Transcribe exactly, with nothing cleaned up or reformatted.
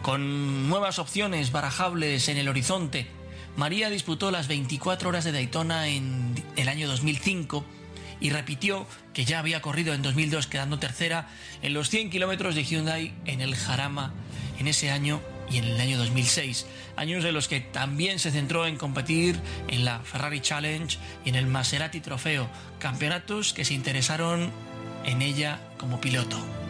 Con nuevas opciones barajables en el horizonte, María disputó las veinticuatro horas de Daytona en el año dos mil cinco y repitió que ya había corrido en dos mil dos, quedando tercera en los cien kilómetros de Hyundai en el Jarama en ese año y en el año dos mil seis, años en los que también se centró en competir en la Ferrari Challenge y en el Maserati Trofeo, campeonatos que se interesaron en ella como piloto.